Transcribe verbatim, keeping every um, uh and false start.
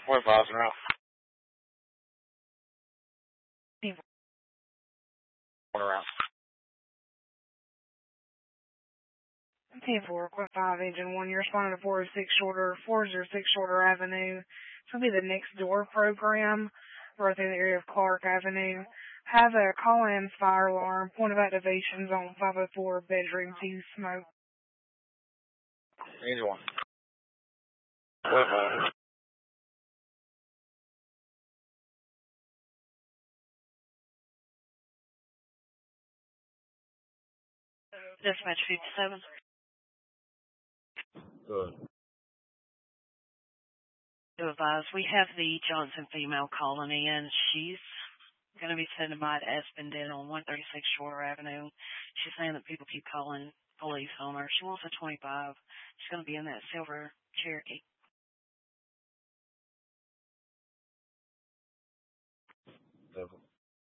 What miles an hour? One around. ten four, Quit five, Engine one. You're responding to four oh six Shorter, four oh six Shorter Avenue. It's going to be the next door program, right in the area of Clark Avenue. Have a call-in fire alarm. Point of activations on five oh four, bedroom two, smoke. Engine one. What miles? Dispatch fifty-seven. Good. To advise, we have the Johnson female calling in. She's going to be sending by to Espendon on one thirty-six Shorter Avenue. She's saying that people keep calling police on her. She wants a twenty-five. She's going to be in that silver Cherokee.